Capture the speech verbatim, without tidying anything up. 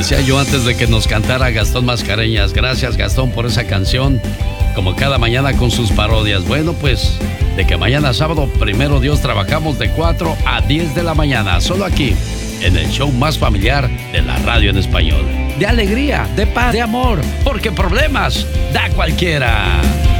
decía yo antes de que nos cantara Gastón Mascareñas. Gracias, Gastón, por esa canción. Como cada mañana con sus parodias. Bueno, pues, de que mañana sábado, primero Dios, trabajamos de cuatro a diez de la mañana. Solo aquí, en el show más familiar de la radio en español. De alegría, de paz, de amor, porque problemas da cualquiera.